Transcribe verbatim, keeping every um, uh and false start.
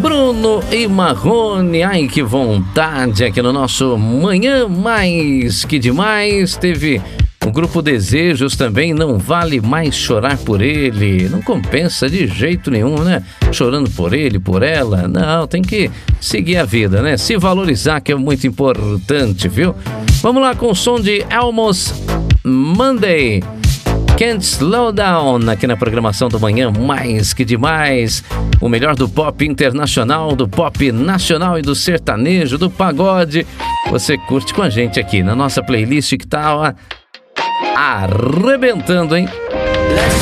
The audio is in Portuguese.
Bruno e Marrone, ai que vontade, aqui no nosso Manhã Mais Que Demais. Teve o grupo Desejos também, Não Vale Mais Chorar Por Ele. Não compensa de jeito nenhum, né? Chorando por ele, por ela. Não, tem que seguir a vida, né? Se valorizar, que é muito importante, viu? Vamos lá com o som de Almost Monday, Can't Slow Down, aqui na programação do Manhã Mais Que Demais. O melhor do pop internacional, do pop nacional e do sertanejo, do pagode. Você curte com a gente aqui na nossa playlist que tá ó, arrebentando, hein?